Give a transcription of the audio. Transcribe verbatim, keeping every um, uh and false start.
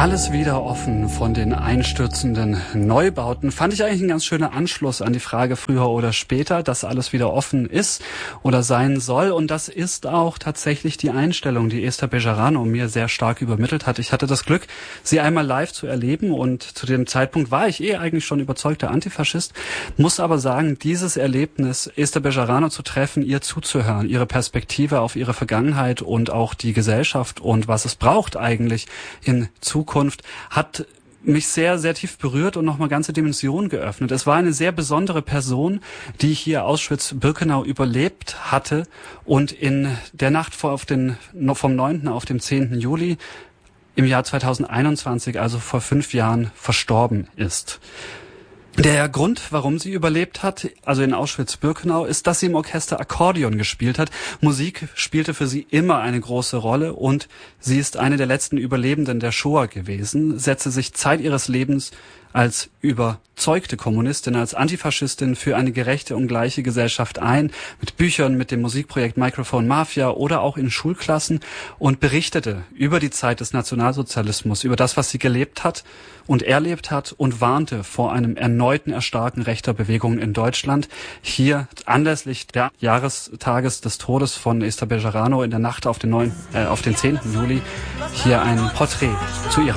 Alles wieder offen von den einstürzenden Neubauten. Fand ich eigentlich ein ganz schöner Anschluss an die Frage früher oder später, dass alles wieder offen ist oder sein soll. Und das ist auch tatsächlich die Einstellung, die Esther Bejarano mir sehr stark übermittelt hat. Ich hatte das Glück, sie einmal live zu erleben und zu dem Zeitpunkt war ich eh eigentlich schon überzeugter Antifaschist, muss aber sagen, dieses Erlebnis, Esther Bejarano zu treffen, ihr zuzuhören, ihre Perspektive auf ihre Vergangenheit und auch die Gesellschaft und was es braucht eigentlich in Zukunft, Zukunft hat mich sehr, sehr tief berührt und nochmal ganze Dimensionen geöffnet. Es war eine sehr besondere Person, die hier Auschwitz-Birkenau überlebt hatte und in der Nacht vor auf den, vom neunten auf dem zehnten Juli im Jahr zweitausendeinundzwanzig, also vor fünf Jahren, verstorben ist. Der Grund, warum sie überlebt hat, also in Auschwitz-Birkenau, ist, dass sie im Orchester Akkordeon gespielt hat. Musik spielte für sie immer eine große Rolle und sie ist eine der letzten Überlebenden der Shoah gewesen, setzte sich Zeit ihres Lebens als überzeugte Kommunistin, als Antifaschistin für eine gerechte und gleiche Gesellschaft ein, mit Büchern, mit dem Musikprojekt Microphone Mafia oder auch in Schulklassen und berichtete über die Zeit des Nationalsozialismus, über das, was sie gelebt hat und erlebt hat und warnte vor einem erneuten Erstarken rechter Bewegungen in Deutschland. Hier anlässlich der Jahrestages des Todes von Esther Bejarano in der Nacht auf den neunten, äh, auf den zehnten Juli hier ein Porträt zu ihrer